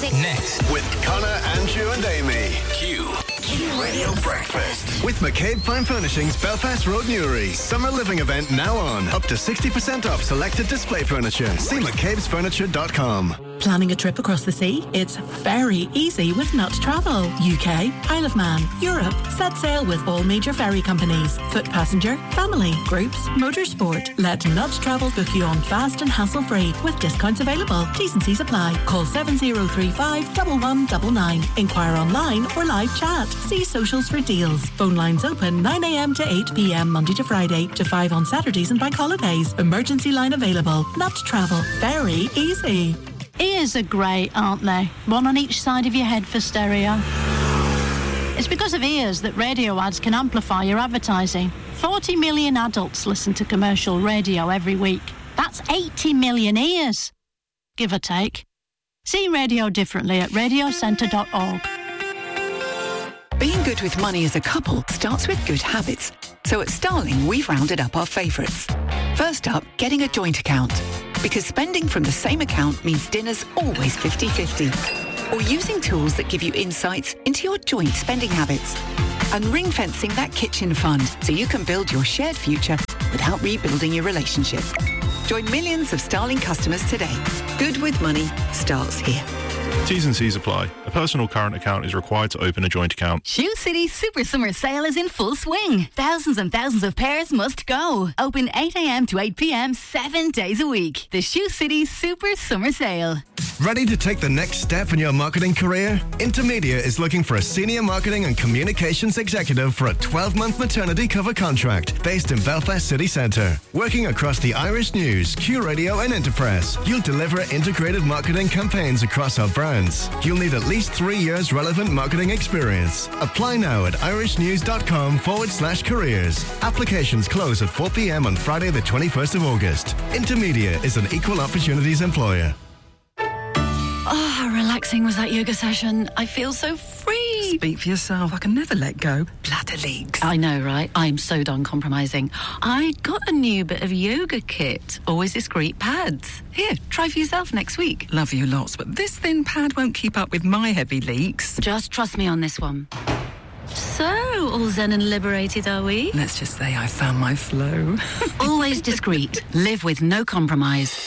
music. Next. With Connor, Andrew and Amy. Q Radio Breakfast. With McCabe Fine Furnishings, Belfast Road, Newry. Summer living event now on. Up to 60% off selected display furniture. See mccabesfurniture.com. Planning a trip across the sea? It's very easy with Nut Travel. UK, Isle of Man, Europe. Set sail with all major ferry companies. Foot passenger, family, groups, motorsport. Let Nut Travel book you on fast and hassle-free with discounts available. T's and C's apply. Call 7035 1199. Inquire online or live chat. See socials for deals. Phone lines open 9 a.m. to 8 p.m. Monday to Friday to 5 on Saturdays and bank holidays. Emergency line available. Nut Travel. Very easy. Ears are great, aren't they? One on each side of your head for stereo. It's because of ears that radio ads can amplify your advertising. 40 million adults listen to commercial radio every week. That's 80 million ears, give or take. See radio differently at radiocentre.org. Being good with money as a couple starts with good habits. So at Starling, we've rounded up our favourites. First up, getting a joint account. Because spending from the same account means dinner's always 50-50. Or using tools that give you insights into your joint spending habits. And ring-fencing that kitchen fund so you can build your shared future without rebuilding your relationship. Join millions of Starling customers today. Good with money starts here. T's and C's apply. A personal current account is required to open a joint account. Shoe City's Super Summer Sale is in full swing. Thousands and thousands of pairs must go. Open 8 a.m. to 8 p.m. 7 days a week. The Shoe City Super Summer Sale. Ready to take the next step in your marketing career? Intermedia is looking for a senior marketing and communications executive for a 12-month maternity cover contract based in Belfast City Centre. Working across the Irish News, Q Radio and Interpress, you'll deliver integrated marketing campaigns across our brands. You'll need at least 3 years relevant marketing experience. Apply now at irishnews.com/careers. Applications close at 4 p.m. on Friday the 21st of August. Intermedia is an equal opportunities employer. Oh, how relaxing was that yoga session. I feel so free. Speak for yourself. I can never let go. Bladder leaks. I know, right? I'm so done compromising. I got a new bit of yoga kit. Always discreet pads. Here, try for yourself next week. Love you lots, but this thin pad won't keep up with my heavy leaks. Just trust me on this one. So, all zen and liberated, are we? Let's just say I found my flow. Always discreet. Live with no compromise.